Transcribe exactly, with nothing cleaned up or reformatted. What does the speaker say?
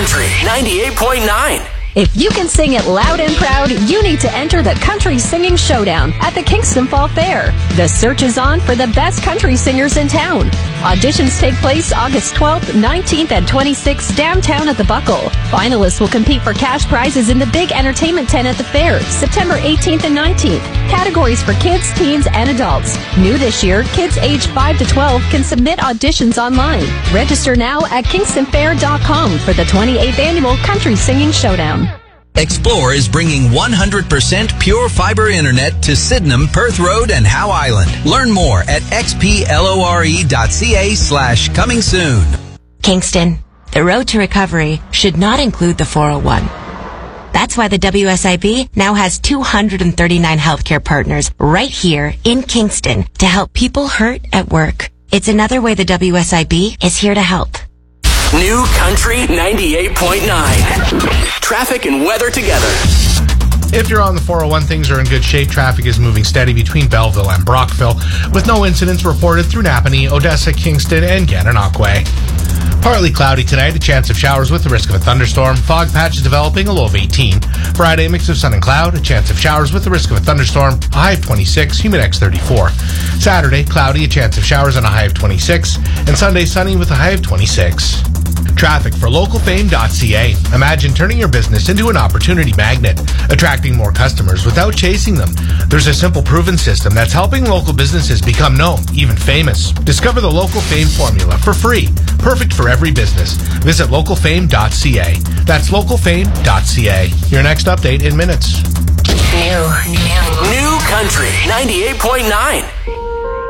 Country ninety-eight point nine. If you can sing it loud and proud, you need to enter the Country Singing Showdown at the Kingston Fall Fair. The search is on for the best country singers in town. Auditions take place August twelfth, nineteenth, and twenty-sixth downtown at the Buckle. Finalists will compete for cash prizes in the big entertainment tent at the fair, September eighteenth and nineteenth. Categories for kids, teens, and adults. New this year, kids aged five to twelve can submit auditions online. Register now at kingston fair dot com for the twenty-eighth Annual Country Singing Showdown. Explore is bringing one hundred percent pure fiber internet to Sydenham, Perth Road, and Howe Island. Learn more at xplore.ca slash coming soon. Kingston, the road to recovery should not include the four oh one. That's why the W S I B now has two hundred thirty-nine healthcare partners right here in Kingston to help people hurt at work. It's another way the W S I B is here to help. New Country ninety-eight point nine. Traffic and weather together. If you're on the four oh one, things are in good shape. Traffic is moving steady between Belleville and Brockville, with no incidents reported through Napanee, Odessa, Kingston, and Gananoque. Partly cloudy tonight, a chance of showers with the risk of a thunderstorm. Fog patches developing, a low of eighteen. Friday, mix of sun and cloud, a chance of showers with the risk of a thunderstorm, a high of twenty-six, humidex thirty-four. Saturday, cloudy, a chance of showers and a high of twenty-six. And Sunday, sunny with a high of twenty-six. Traffic for local fame dot c a. Imagine turning your business into an opportunity magnet, attracting more customers without chasing them. There's a simple proven system that's helping local businesses become known, even famous. Discover the Local Fame formula for free. Perfect for every business. Visit local fame dot c a. That's local fame dot c a. Your next update in minutes. New, new, new Country ninety-eight point nine.